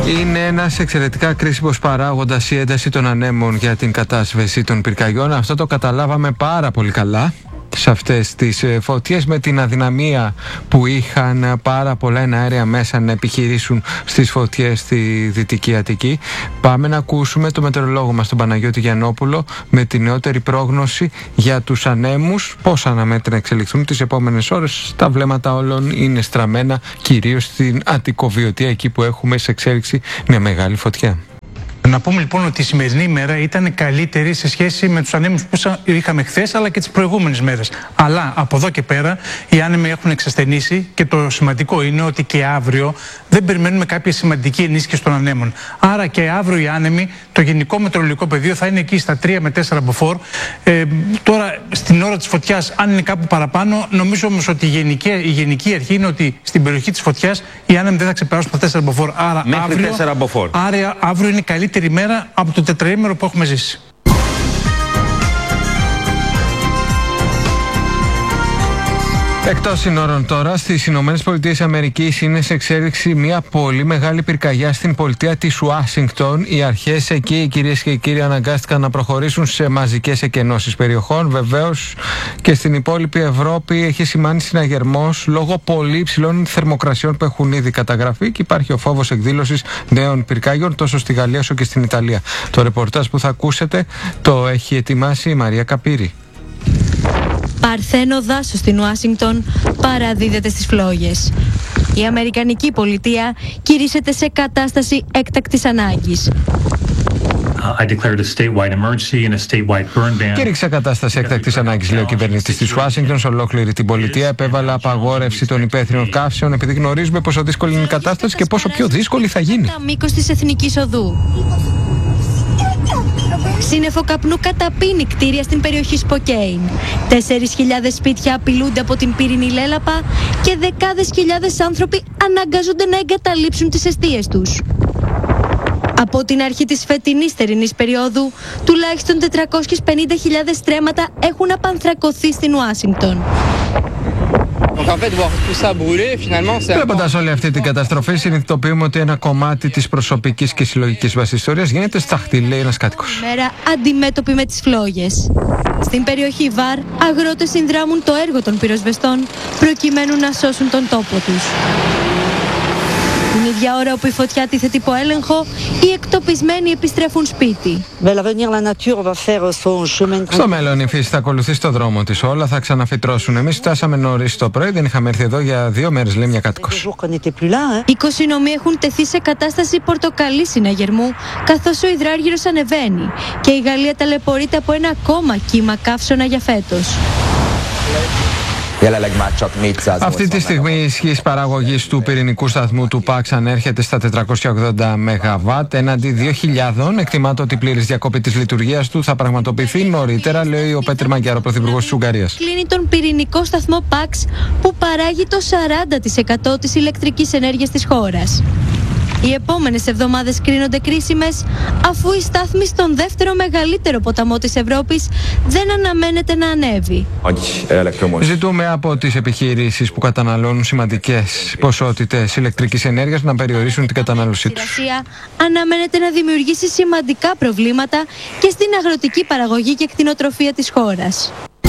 Είναι ένας εξαιρετικά κρίσιμος παράγοντας η ένταση των ανέμων για την κατάσβεση των πυρκαγιών. Αυτό το καταλάβαμε πάρα πολύ καλά σε αυτές τις φωτιές, με την αδυναμία που είχαν πάρα πολλά εναέρια μέσα να επιχειρήσουν στις φωτιές στη Δυτική Αττική. Πάμε να ακούσουμε το μετεωρολόγο μας, τον Παναγιώτη Γιαννόπουλο, με τη νεότερη πρόγνωση για τους ανέμους, πώς αναμένεται να εξελιχθούν τις επόμενες ώρες. Τα βλέμματα όλων είναι στραμμένα κυρίως στην Αττικοβιωτία, εκεί που έχουμε σε εξέλιξη μια μεγάλη φωτιά. Να πούμε λοιπόν ότι η σημερινή ημέρα ήταν καλύτερη σε σχέση με τους ανέμους που είχαμε χθες, αλλά και τις προηγούμενες μέρες. Αλλά από εδώ και πέρα οι άνεμοι έχουν εξασθενήσει και το σημαντικό είναι ότι και αύριο δεν περιμένουμε κάποια σημαντική ενίσχυση των ανέμων. Άρα και αύριο οι άνεμοι, το γενικό μετεωρολογικό πεδίο θα είναι εκεί στα 3 με 4 μποφόρ. Τώρα στην ώρα της φωτιάς, αν είναι κάπου παραπάνω, νομίζω όμως ότι η γενική αρχή είναι ότι στην περιοχή της φωτιάς οι άνεμοι δεν θα ξεπεράσουν τα 4 μποφόρ. Άρα αύριο είναι καλύτερη ημέρα από το τετραήμερο που έχουμε ζήσει. Εκτός συνόρων τώρα, στις Ηνωμένες Πολιτείες Αμερικής είναι σε εξέλιξη μια πολύ μεγάλη πυρκαγιά στην πολιτεία της Ουάσιγκτον. Οι αρχές εκεί, κυρίες και κύριοι, αναγκάστηκαν να προχωρήσουν σε μαζικές εκενώσεις περιοχών. Βεβαίως και στην υπόλοιπη Ευρώπη έχει σημάνει συναγερμός λόγω πολύ υψηλών θερμοκρασιών που έχουν ήδη καταγραφεί και υπάρχει ο φόβος εκδήλωσης νέων πυρκαγιών τόσο στη Γαλλία όσο και στην Ιταλία. Το ρεπορτάζ που θα ακούσετε το έχει ετοιμάσει η Μαρία Καπύρη. Παρθένο δάσος στην Ουάσιγκτον παραδίδεται στις φλόγες. Η Αμερικανική πολιτεία κηρύσσεται σε κατάσταση έκτακτης ανάγκης. Κήρυξε κατάσταση έκτακτης ανάγκης, λέει ο κυβερνήτης της Ουάσιγκτον. Σε ολόκληρη την πολιτεία επέβαλε απαγόρευση των υπαίθριων καύσεων, επειδή γνωρίζουμε πόσο δύσκολη είναι η κατάσταση και πόσο πιο δύσκολη θα γίνει. Τα μήκος της Εθνικής Οδού. Σύννεφο καπνού καταπίνει κτίρια στην περιοχή Σποκέιν. 4.000 σπίτια απειλούνται από την πύρινη λέλαπα και δεκάδες χιλιάδες άνθρωποι αναγκάζονται να εγκαταλείψουν τις εστίες τους. Από την αρχή της φετινής θερινής περίοδου, τουλάχιστον 450.000 στρέμματα έχουν απανθρακωθεί στην Ουάσιγκτον. Βλέποντας όλη αυτή την καταστροφή, συνειδητοποιούμε ότι ένα κομμάτι της προσωπικής και συλλογικής μας ιστορίας γίνεται στάχτη, λέει ένας κάτοικος. Μέρα αντιμέτωποι με τις φλόγες. Στην περιοχή Βαρ, αγρότες συνδράμουν το έργο των πυροσβεστών προκειμένου να σώσουν τον τόπο τους. Την ίδια ώρα όπου η φωτιά τίθεται υπό έλεγχο, οι εκτοπισμένοι επιστρέφουν σπίτι. Στο μέλλον η φύση θα ακολουθήσει το δρόμο της. Όλα θα ξαναφυτρώσουν. Εμείς φτάσαμε νωρίς το πρωί, δεν είχαμε έρθει εδώ για 2 μέρες, λέει μια κάτοικος. 20 νομοί έχουν τεθεί σε κατάσταση πορτοκαλί συναγερμού, καθώς ο υδράργυρος ανεβαίνει και η Γαλλία ταλαιπωρείται από ένα ακόμα κύμα καύσωνα για φέτος. Αυτή τη στιγμή η ισχύς παραγωγής του πυρηνικού σταθμού του ΠΑΞ ανέρχεται στα 480 ΜΒ έναντι 2.000. Εκτιμάται ότι η πλήρης διακοπή της λειτουργίας του θα πραγματοποιηθεί νωρίτερα, λέει ο Πέτρ Μαγκιάρο, πρωθυπουργός της Ουγγαρίας. Κλείνει τον πυρηνικό σταθμό ΠΑΞ που παράγει το 40% της ηλεκτρικής ενέργειας της χώρας. Οι επόμενες εβδομάδες κρίνονται κρίσιμες, αφού η στάθμη στον δεύτερο μεγαλύτερο ποταμό της Ευρώπης δεν αναμένεται να ανέβει. Ζητούμε από τις επιχειρήσεις που καταναλώνουν σημαντικές ποσότητες ηλεκτρικής ενέργειας να περιορίσουν την κατανάλωσή τους. Η Ρωσία αναμένεται να δημιουργήσει σημαντικά προβλήματα και στην αγροτική παραγωγή και κτηνοτροφία της χώρας.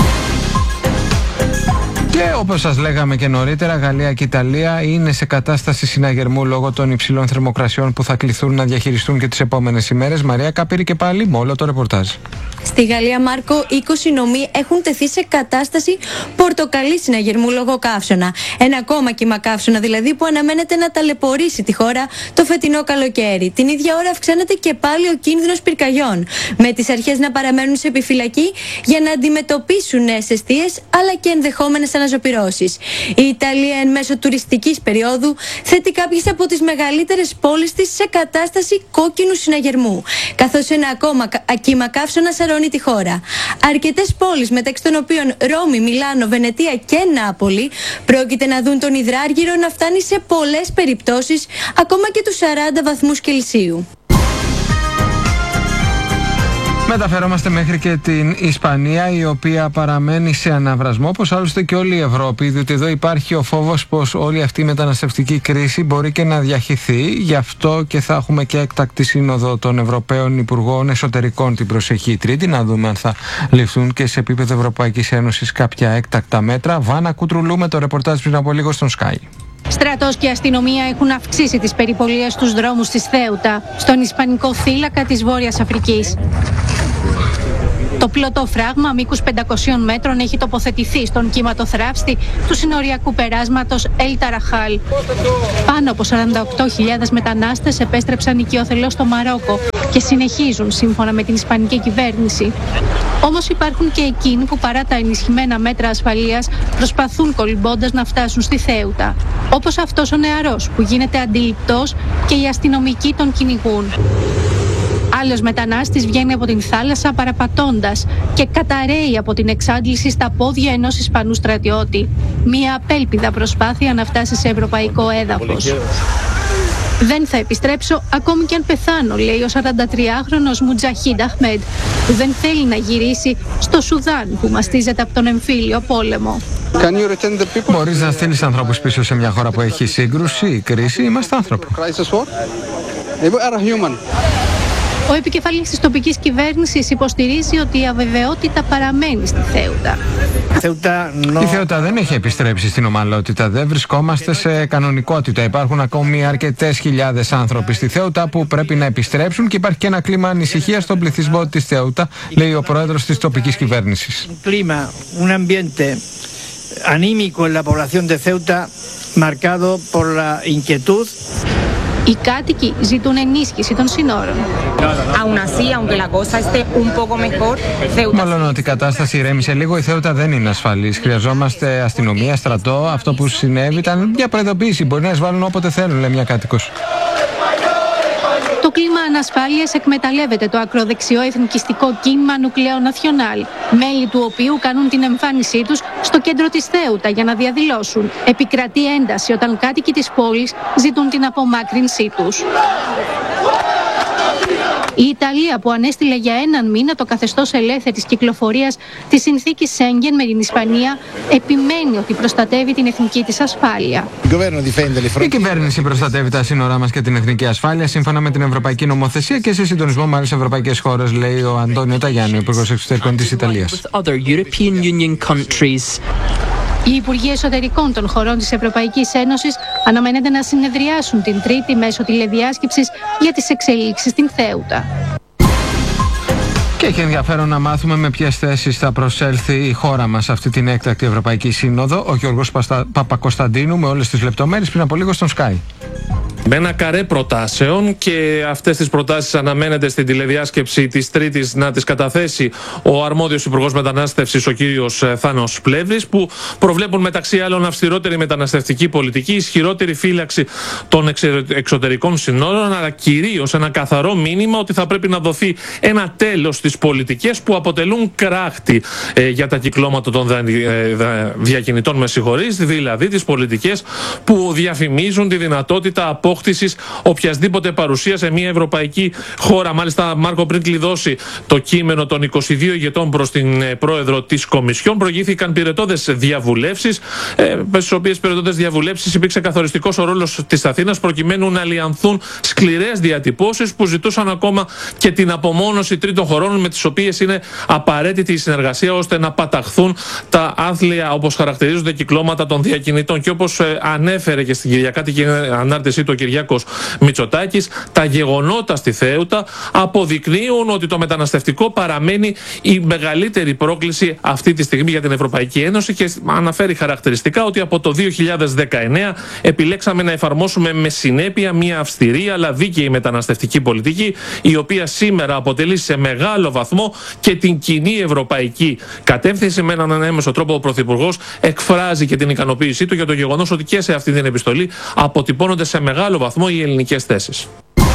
Και όπως σας λέγαμε και νωρίτερα, Γαλλία και Ιταλία είναι σε κατάσταση συναγερμού λόγω των υψηλών θερμοκρασιών που θα κληθούν να διαχειριστούν και τις επόμενες ημέρες. Μαρία Καπύρη και πάλι με όλο το ρεπορτάζ. Στη Γαλλία, Μάρκο, 20 νομοί έχουν τεθεί σε κατάσταση πορτοκαλί συναγερμού λόγω καύσωνα. Ένα ακόμα κύμα καύσωνα δηλαδή που αναμένεται να ταλαιπωρήσει τη χώρα το φετινό καλοκαίρι. Την ίδια ώρα αυξάνεται και πάλι ο κίνδυνος πυρκαγιών, με τις αρχές να παραμένουν σε επιφυλακή για να αντιμετωπίσουν νέες εστίες αλλά και ενδεχόμενες αναζωπυρώσεις. Η Ιταλία, εν μέσω τουριστικής περίοδου, θέτει κάποιες από τις μεγαλύτερες πόλεις της σε κατάσταση κόκκινου συναγερμού, καθώς ένα ακόμα κύμα καύσωνα σαρώνει τη χώρα. Αρκετές πόλεις, μεταξύ των οποίων Ρώμη, Μιλάνο, Βενετία και Νάπολη, πρόκειται να δουν τον υδράργυρο να φτάνει σε πολλές περιπτώσεις ακόμα και τους 40 βαθμούς Κελσίου. Μεταφερόμαστε μέχρι και την Ισπανία, η οποία παραμένει σε αναβρασμό, όπως άλλωστε και όλη η Ευρώπη, διότι εδώ υπάρχει ο φόβος πως όλη αυτή η μεταναστευτική κρίση μπορεί και να διαχυθεί. Γι' αυτό και θα έχουμε και έκτακτη σύνοδο των Ευρωπαίων Υπουργών Εσωτερικών την προσεχή Τρίτη, να δούμε αν θα ληφθούν και σε επίπεδο Ευρωπαϊκής Ένωσης κάποια έκτακτα μέτρα. Βάνα Κουτρουλού με το ρεπορτάζ πριν από λίγο στον Sky. Στρατός και αστυνομία έχουν αυξήσει τις περιπολίες στους δρόμους της Θέουτα, στον Ισπανικό θύλακα της Βόρειας Αφρικής. Το πλωτό φράγμα μήκους 500 μέτρων έχει τοποθετηθεί στον κυματοθράφστη του συνοριακού περάσματος El Tarajal. Πάνω από 48.000 μετανάστες επέστρεψαν οικειοθελώς στο Μαρόκο και συνεχίζουν σύμφωνα με την Ισπανική κυβέρνηση. Όμως υπάρχουν και εκείνοι που παρά τα ενισχυμένα μέτρα ασφαλείας προσπαθούν κολυμπώντας να φτάσουν στη Θέουτα. Όπως αυτός ο νεαρός που γίνεται αντιληπτός και οι αστυνομικοί τον κυνηγούν. Άλλος μετανάστης βγαίνει από την θάλασσα παραπατώντας και καταραίει από την εξάντληση στα πόδια ενός Ισπανού στρατιώτη. Μια απέλπιδα προσπάθεια να φτάσει σε ευρωπαϊκό έδαφος. Δεν θα επιστρέψω ακόμη και αν πεθάνω, λέει ο 43χρονος Μουτζαχίντ Αχμέντ, που δεν θέλει να γυρίσει στο Σουδάν που μαστίζεται από τον εμφύλιο πόλεμο. Μπορείς να στείλεις ανθρώπους πίσω σε μια χώρα που έχει σύγκρουση ή κρίση? Είμαστε άνθρωποι. Ο επικεφαλής της τοπικής κυβέρνησης υποστηρίζει ότι η αβεβαιότητα παραμένει στη Θέουτα. Η Θέουτα δεν έχει επιστρέψει στην ομαλότητα. Δεν βρισκόμαστε σε κανονικότητα. Υπάρχουν ακόμη αρκετές χιλιάδες άνθρωποι στη Θέουτα που πρέπει να επιστρέψουν και υπάρχει και ένα κλίμα ανησυχίας στον πληθυσμό της Θέουτα, λέει ο πρόεδρος της τοπικής κυβέρνησης. Anímico en la población de Ceuta, marcado por la inquietud. Οι κάτοικοι ζητούν ενίσχυση των συνόρων. Μάλλον ότι η κατάσταση ηρέμησε λίγο, η Θέουτα δεν είναι ασφαλής. Χρειαζόμαστε αστυνομία, στρατό. Αυτό που συνέβη ήταν μια προειδοποίηση. Μπορεί να εισβάλλουν όποτε θέλουν, λέει μια κάτοικος. Το κλίμα ανασφάλειας εκμεταλλεύεται το ακροδεξιό εθνικιστικό κίνημα Νουκλέο Νασιονάλ, μέλη του οποίου κάνουν την εμφάνισή τους στο κέντρο της Θέουτα για να διαδηλώσουν. Επικρατεί ένταση όταν κάτοικοι της πόλης ζητούν την απομάκρυνσή τους. Η Ιταλία, που ανέστειλε για έναν μήνα το καθεστώς ελεύθερης κυκλοφορίας της συνθήκης Σέγγεν με την Ισπανία, επιμένει ότι προστατεύει την εθνική της ασφάλεια. Η κυβέρνηση προστατεύει τα σύνορά μας και την εθνική ασφάλεια σύμφωνα με την Ευρωπαϊκή Νομοθεσία και σε συντονισμό με άλλες ευρωπαϊκές χώρες, λέει ο Αντώνιο Ταγιάννη, ο Υπουργός Εξωτερικών της Ιταλίας. Οι Υπουργοί Εσωτερικών των χωρών της Ευρωπαϊκής Ένωσης αναμένεται να συνεδριάσουν την Τρίτη μέσω τηλεδιάσκεψης για τις εξελίξεις στην Θέουτα. Και έχει ενδιαφέρον να μάθουμε με ποιες θέσεις θα προσέλθει η χώρα μας σε αυτή την έκτακτη Ευρωπαϊκή Σύνοδο. Ο Γιώργος Παπακοσταντίνου με όλες τις λεπτομέρειες πριν από λίγο στον Sky. Με ένα καρέ προτάσεων, και αυτές τις προτάσεις αναμένεται στην τηλεδιάσκεψη της Τρίτης να τις καταθέσει ο αρμόδιος Υπουργός Μετανάστευσης, ο κύριος Θάνος Πλεύρης, που προβλέπουν μεταξύ άλλων αυστηρότερη μεταναστευτική πολιτική, ισχυρότερη φύλαξη των εξωτερικών συνόρων, αλλά κυρίως ένα καθαρό μήνυμα ότι θα πρέπει να δοθεί ένα τέλος στις πολιτικές που αποτελούν κράχτη για τα κυκλώματα των διακινητών, δηλαδή τις πολιτικές που διαφημίζουν τη δυνατότητα απόκτησης οποιασδήποτε παρουσία σε μια ευρωπαϊκή χώρα. Μάλιστα, Μάρκο, πριν κλειδώσει το κείμενο των 22 ηγετών προς την πρόεδρο της Κομισιόν, προηγήθηκαν πυρετώδες διαβουλεύσεις, στις οποίες πυρετώδες διαβουλεύσεις υπήρξε καθοριστικός ο ρόλος της Αθήνας προκειμένου να λιανθούν σκληρές διατυπώσεις που ζητούσαν ακόμα και την απομόνωση τρίτων χωρών με τις οποίες είναι απαραίτητη η συνεργασία ώστε να παταχθούν τα άθλια, όπως χαρακτηρίζονται, κυκλώματα των διακινητών. Και όπως ανέφερε και στην Κυριακάτικη ανάρτησή του ο Κυριάκος Μητσοτάκης, τα γεγονότα στη Θέουτα αποδεικνύουν ότι το μεταναστευτικό παραμένει η μεγαλύτερη πρόκληση αυτή τη στιγμή για την Ευρωπαϊκή Ένωση, και αναφέρει χαρακτηριστικά ότι από το 2019 επιλέξαμε να εφαρμόσουμε με συνέπεια μια αυστηρή αλλά δίκαιη μεταναστευτική πολιτική, η οποία σήμερα αποτελεί σε μεγάλο βαθμό και την κοινή ευρωπαϊκή κατεύθυνση. Με έναν έμεσο τρόπο ο Πρωθυπουργός εκφράζει και την ικανοποίησή του για το γεγονός ότι και σε αυτή την επιστολή αποτυπώνονται σε μεγάλο βαθμό οι ελληνικές θέσεις.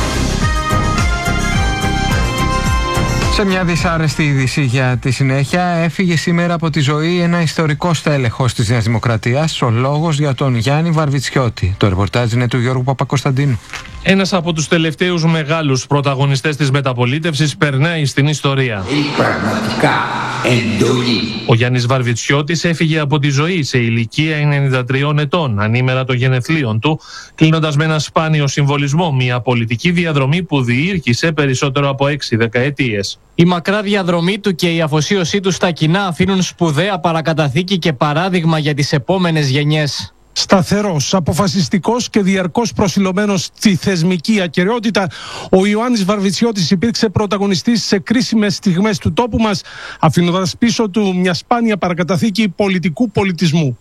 Σε μια δυσάρεστη είδηση για τη συνέχεια, έφυγε σήμερα από τη ζωή ένα ιστορικό στέλεχος της Νέας Δημοκρατίας, ο λόγος για τον Γιάννη Βαρβιτσιώτη. Το ρεπορτάζ είναι του Γιώργου Παπακοσταντίνου. Ένας από τους τελευταίους μεγάλους πρωταγωνιστές της μεταπολίτευσης περνάει στην ιστορία. Πραγματικά εντολή. Ο Γιάννης Βαρβιτσιώτης έφυγε από τη ζωή σε ηλικία 93 ετών, ανήμερα των γενεθλίων του, κλείνοντας με ένα σπάνιο συμβολισμό μια πολιτική διαδρομή που διήρκησε περισσότερο από 6 δεκαετίες. Η μακρά διαδρομή του και η αφοσίωσή του στα κοινά αφήνουν σπουδαία παρακαταθήκη και παράδειγμα για τις επόμενες γενιές. Σταθερός, αποφασιστικός και διαρκώς προσιλωμένος στη θεσμική ακεραιότητα, ο Ιωάννης Βαρβιτσιώτης υπήρξε πρωταγωνιστής σε κρίσιμες στιγμές του τόπου μας, αφήνοντας πίσω του μια σπάνια παρακαταθήκη πολιτικού πολιτισμού.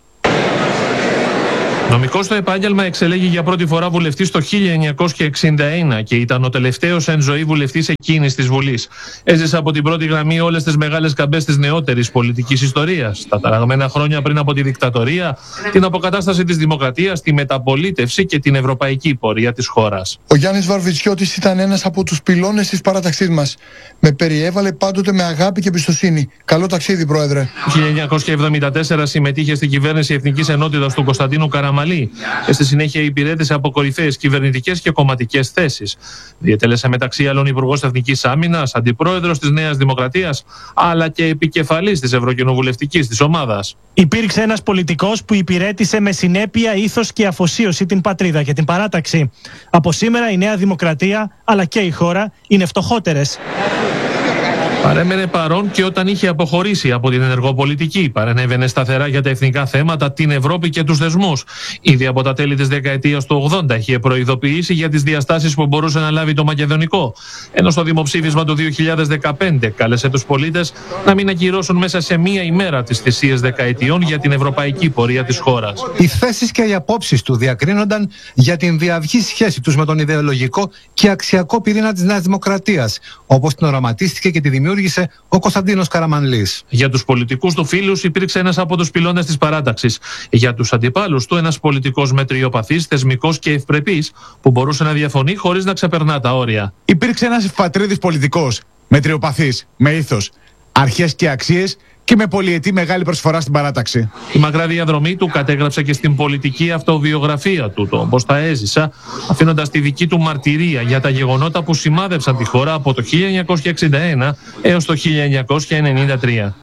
Νομικός στο επάγγελμα, εξελέγει για πρώτη φορά βουλευτής το 1961 και ήταν ο τελευταίος εν ζωή βουλευτής εκείνης της Βουλής. Έζησε από την πρώτη γραμμή όλες τις μεγάλες καμπές της νεότερης πολιτικής ιστορίας. Τα ταραγμένα χρόνια πριν από τη δικτατορία, την αποκατάσταση της δημοκρατίας, τη μεταπολίτευση και την ευρωπαϊκή πορεία της χώρας. Ο Γιάννης Βαρβιτσιώτης ήταν ένας από τους πυλώνες της παράταξής μας. Με περιέβαλε πάντοτε με αγάπη και εμπιστοσύνη. Καλό ταξίδι, Πρόεδρε. Το 1974 συμμετείχε στην κυβέρνηση Εθνικής Ενότητας του Κωνσταντίνου Καραμαλή και στη συνέχεια υπηρέτησε από κορυφαίες κυβερνητικές και κομματικές θέσεις. Διετέλεσε μεταξύ άλλων υπουργός Εθνικής Άμυνας, αντιπρόεδρος της Νέας Δημοκρατίας, αλλά και επικεφαλής της Ευρωκοινοβουλευτικής της ομάδας. Υπήρξε ένας πολιτικός που υπηρέτησε με συνέπεια, ήθος και αφοσίωση την πατρίδα και την παράταξη. Από σήμερα η Νέα Δημοκρατία, αλλά και η χώρα, είναι φτωχότερες. Παρέμενε παρόν και όταν είχε αποχωρήσει από την ενεργό πολιτική. Παρενέβαινε σταθερά για τα εθνικά θέματα, την Ευρώπη και τους θεσμούς. Ήδη από τα τέλη της δεκαετίας του 80 είχε προειδοποιήσει για τις διαστάσεις που μπορούσε να λάβει το μακεδονικό. Ενώ στο δημοψήφισμα του 2015 κάλεσε τους πολίτες να μην ακυρώσουν μέσα σε μία ημέρα τις θυσίες δεκαετιών για την ευρωπαϊκή πορεία της χώρας. Οι θέσεις και οι απόψεις του διακρίνονταν για την διαυγή σχέση τους με τον ιδεολογικό και αξιακό πυρήνα της Νέας Δημοκρατίας, όπως την οραματίστηκε και τη δημιούργησε ο Κωνσταντίνος Καραμανλής. Για τους πολιτικούς του φίλους υπήρξε ένας από τους πυλώνες της παράταξης. Για τους αντιπάλους του ένας πολιτικός μετριοπαθής, θεσμικός και ευπρεπής που μπορούσε να διαφωνεί χωρίς να ξεπερνά τα όρια. Υπήρξε ένας ευπατρίδης πολιτικός, μετριοπαθής, με ήθος, αρχές και αξίες και με πολυετή μεγάλη προσφορά στην παράταξη. Η μακρά διαδρομή του κατέγραψε και στην πολιτική αυτοβιογραφία του, το πώς τα έζησα, αφήνοντας τη δική του μαρτυρία για τα γεγονότα που σημάδευσαν τη χώρα από το 1961 έως το 1993.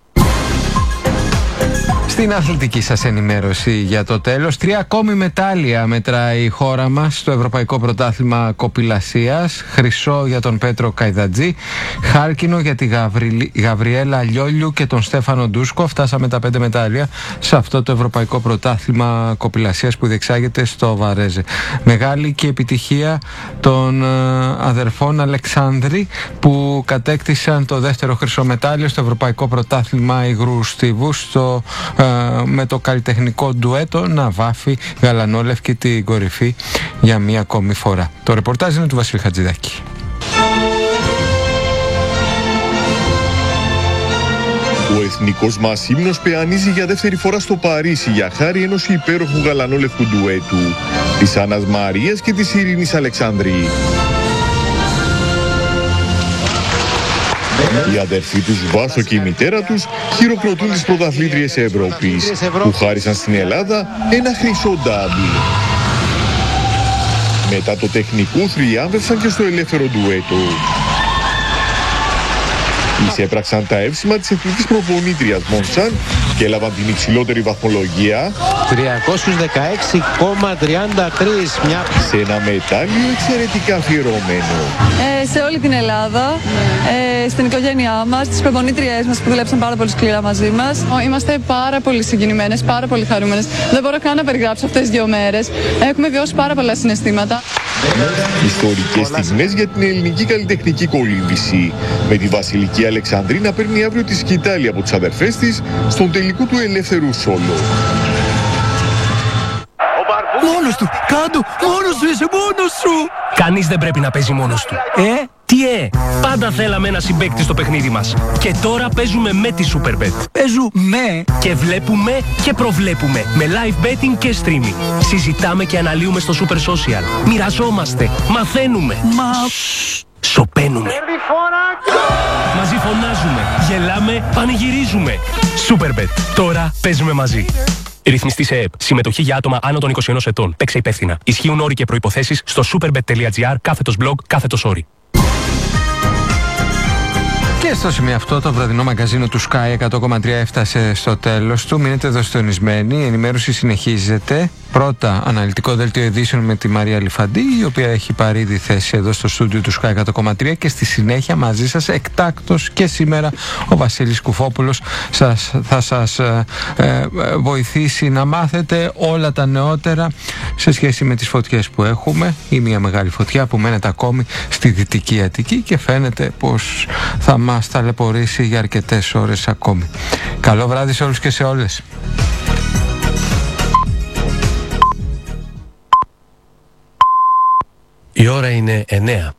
Στην αθλητική σας ενημέρωση για το τέλος, 3 ακόμη μετάλλια μετράει η χώρα μας στο Ευρωπαϊκό Πρωτάθλημα Κοπηλασίας. Χρυσό για τον Πέτρο Καϊδατζή, χάρκινο για τη Γαβριέλα Λιόλιου και τον Στέφανο Ντούσκο. Φτάσαμε τα 5 μετάλλια σε αυτό το Ευρωπαϊκό Πρωτάθλημα Κοπηλασίας που διεξάγεται στο Βαρέζε. Μεγάλη και επιτυχία των αδερφών Αλεξάνδρη που κατέκτησαν το δεύτερο χρυσό μετάλλιο στο Ευρωπαϊκό Πρωτάθλημα Υγρού Στίβου με το καλλιτεχνικό ντουέτο να βάφει γαλανόλευκη την κορυφή για μία ακόμη φορά. Το ρεπορτάζ είναι του Βασίλη Χατζηδάκη. Ο εθνικός μας ύμνος πεανίζει για δεύτερη φορά στο Παρίσι για χάρη ενός υπέροχου γαλανόλευκου ντουέτου της Άννας Μαρίας και της Ειρήνης Αλεξάνδρη. Οι αδερφοί τους Βάσο και η μητέρα τους χειροκροτούν τις πρωταθλήτριες Ευρώπης που χάρισαν στην Ελλάδα ένα χρυσό ντάμπλ. Μετά το τεχνικού θριάμβευσαν και στο ελεύθερο ντουέτο. Εισέπραξαν τα εύσημα της εθνικής προπονήτριας Μοντσάν και έλαβαν την υψηλότερη βαθμολογία 316,33 σε ένα μετάλλιο εξαιρετικά αφιερωμένο. Σε όλη την Ελλάδα, στην οικογένειά μας, στις προπονήτριές μας που δουλέψαν πάρα πολύ σκληρά μαζί μας. Είμαστε πάρα πολύ συγκινημένες, πάρα πολύ χαρούμενες. Δεν μπορώ καν να περιγράψω αυτές τις 2 μέρες. Έχουμε βιώσει πάρα πολλά συναισθήματα. Ιστορικές στιγμές για την ελληνική καλλιτεχνική κολύμβηση, με τη Βασιλική Αλεξανδρή να παίρνει αύριο τη σκητάλη από τις αδερφές της στον τελικό του ελεύθερου σόλο. Μόνος του! Κάντο! Μόνος σου είσαι! Μόνος σου! Κανείς δεν πρέπει να παίζει μόνος του. Τι πάντα θέλαμε ένα συμπαίκτη στο παιχνίδι μας. Και τώρα παίζουμε με τη Superbet. Παίζουμε! Και βλέπουμε και προβλέπουμε. Με live betting και streaming. Συζητάμε και αναλύουμε στο Super Social. Μοιραζόμαστε. Μαθαίνουμε. Σοπαίνουμε. Μαζί φωνάζουμε. Γελάμε. Πανηγυρίζουμε. Superbet. Τώρα παίζουμε μαζί. Ρυθμιστή σε ΕΕΠ. Συμμετοχή για άτομα άνω των 21 ετών. Παίξε υπεύθυνα. Ισχύουν όροι και προϋποθέσεις στο superbet.gr/blog/όροι. Και στο σημείο αυτό το βραδινό μαγκαζίνο του Sky 100,3 έφτασε στο τέλος του. Μείνετε εδώ συντονισμένοι. Η ενημέρωση συνεχίζεται. Πρώτα αναλυτικό δελτίο ειδήσεων με τη Μαρία Λιφαντή, η οποία έχει πάρει ήδη θέση εδώ στο στούντιο του Sky 100,3, και στη συνέχεια μαζί σας εκτάκτος και σήμερα ο Βασίλης Κουφόπουλος θα σας βοηθήσει να μάθετε όλα τα νεότερα σε σχέση με τις φωτιές που έχουμε, ή μια μεγάλη φωτιά που μένεται ακόμη στη Δυτική Αττική και φαίνεται πως θα μας ταλαιπωρήσει για αρκετές ώρες ακόμη. Καλό βράδυ σε όλους και σε όλες. Η ώρα είναι 9.